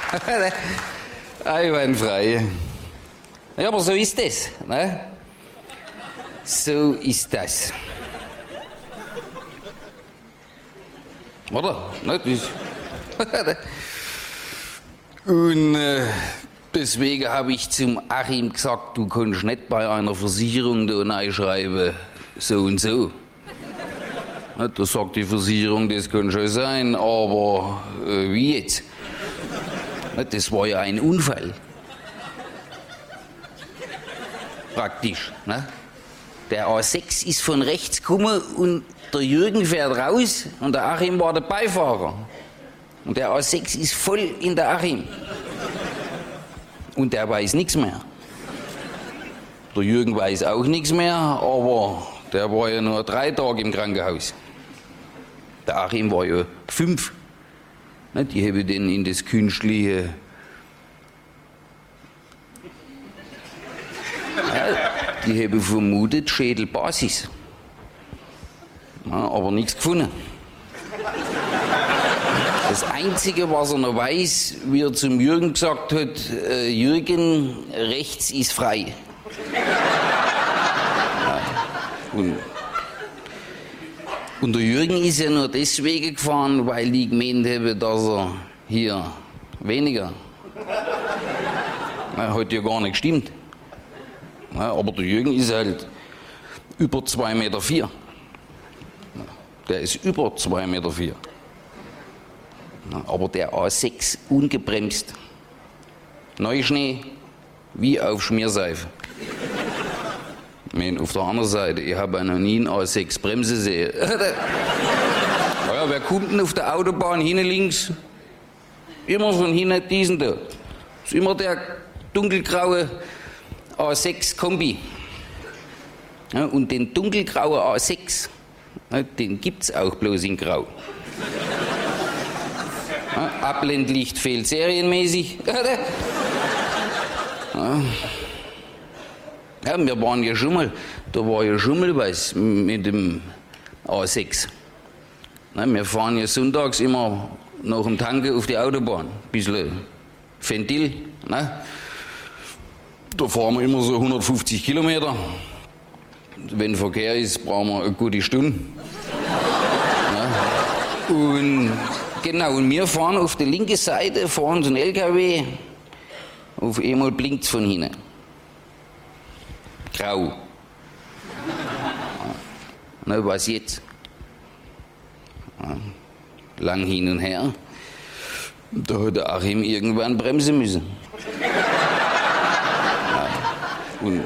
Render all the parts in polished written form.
Einwandfrei. Ja, aber so ist das. Ne? So ist das. Oder? Ne? Und deswegen habe ich zum Achim gesagt, du kannst nicht bei einer Versicherung da reinschreiben, so und so. Da sagt die Versicherung, das kann schon sein, aber wie jetzt? Das war ja ein Unfall. Praktisch. Ne? Der A6 ist von rechts gekommen und der Jürgen fährt raus und der Achim war der Beifahrer. Und der A6 ist voll in der Achim. Und der weiß nichts mehr. Der Jürgen weiß auch nichts mehr, aber der war ja nur 3 Tage im Krankenhaus. Der Achim war ja 5. Die haben den in das künstliche... Die haben vermutet Schädelbasis. Aber nichts gefunden. Das Einzige, was er noch weiß, wie er zum Jürgen gesagt hat, Jürgen, rechts ist frei. Und der Jürgen ist ja nur deswegen gefahren, weil die gemeint haben, dass er hier weniger. Hat ja gar nicht gestimmt. Aber der Jürgen ist halt über 2,4 Meter. Der ist über 2,4 Meter. Aber der A6 ungebremst. Neuschnee wie auf Schmierseife. Ich meine, auf der anderen Seite, ich habe noch nie einen A6 Bremse gesehen. Ja, wer kommt denn auf der Autobahn hinten links? Immer von hinten diesen da. Das ist immer der dunkelgraue A6 Kombi. Ja, und den dunkelgrauen A6, ja, den gibt's auch bloß in Grau. Ja, Abblendlicht fehlt serienmäßig. Ja, wir waren ja schon mal, da war ja schon mal was mit dem A6. Ja, wir fahren ja sonntags immer nach dem Tanken auf die Autobahn. Ein bisschen Ventil. Ne? Da fahren wir immer so 150 Kilometer. Wenn Verkehr ist, brauchen wir eine gute Stunde. Ja. Und genau, und wir fahren auf der linken Seite, fahren so ein LKW. Auf einmal blinkt es von hinten. Grau. Ja. Na, was jetzt? Ja. Lang hin und her. Da hat der Achim irgendwann bremsen müssen. Und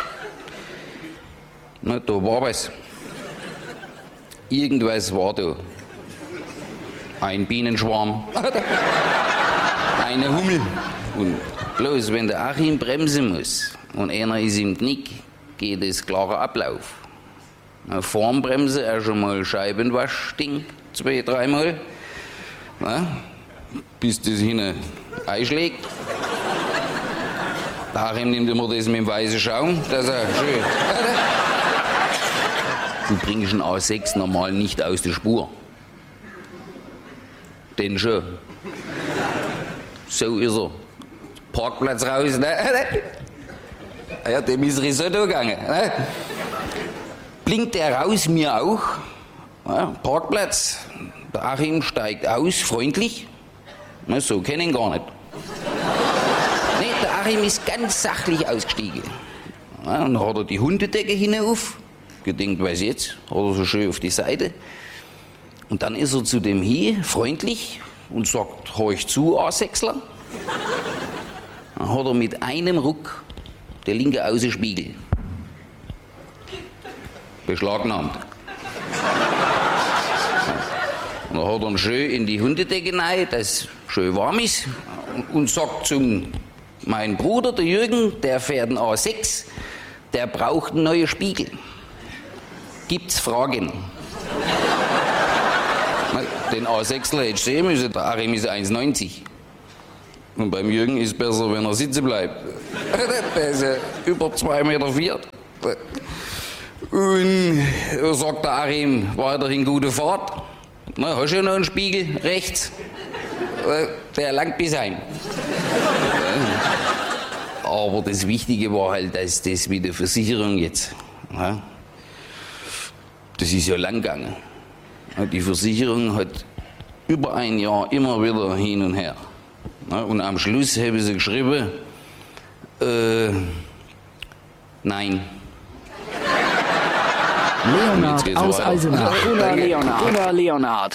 na, da war was. Irgendwas war da. Ein Bienenschwarm. Eine Hummel. Und bloß wenn der Achim bremsen muss und einer ist im Knick, geht es klarer Ablauf. Vorm Bremse erst schon mal Scheibenwaschding, 2-3 Mal. Na, bis das hinten einschlägt. Der Achim nimmt immer das mit dem weißen Schaum, dass er schön. Du bringst einen A6 normal nicht aus der Spur. Den schon. So ist er. Parkplatz raus, ne? Ja, dem ist Risotto gegangen. Ne? Blinkt er raus, mir auch. Ja, Parkplatz. Der Achim steigt aus, freundlich. Na, so kenn ihn gar nicht. Nee, der Achim ist ganz sachlich ausgestiegen. Ja, und dann hat er die Hundedecke hinauf. Gedenkt, was jetzt? Hat er so schön auf die Seite. Und dann ist er zu dem hier, freundlich, und sagt, horch zu, A6ler. Dann hat er mit einem Ruck der linke Außenspiegel beschlagnahmt. Und dann hat er ihn schön in die Hundedecke rein, dass es schön warm ist, und sagt zum mein Bruder, der Jürgen, der fährt einen A6, der braucht einen neuen Spiegel. Gibt's Fragen? Den A6er hätte ich sehen müssen, der Achim ist 1,90. Und beim Jürgen ist es besser, wenn er sitzen bleibt. Der ist ja über 2,4 Meter. Und sagt der Achim, weiterhin gute Fahrt. Na, hast du ja noch einen Spiegel rechts? Der langt bis heim. Aber das Wichtige war halt, dass das mit der Versicherung jetzt, ja, das ist ja lang gegangen. Die Versicherung hat über ein Jahr immer wieder hin und her. Ja, und am Schluss haben sie geschrieben, nein. Leonhard aus Eisenach. Oder Leonhard.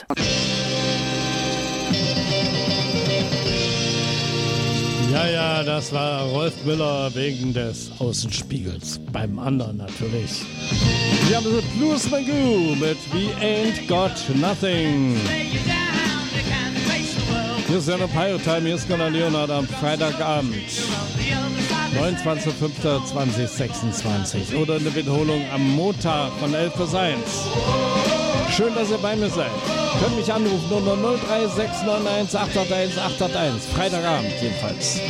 Ja, das war Rolf Müller wegen des Außenspiegels. Beim anderen natürlich. Wir haben so Blues Magoo mit We Ain't Got Nothing. Hier ist ja noch Pyro Time, hier ist Gunnar Leonhard am Freitagabend. 29.05.2026 oder eine Wiederholung am Montag von 11 bis 1. Schön, dass ihr bei mir seid. Könnt mich anrufen unter 03691 881 881. Freitagabend jedenfalls.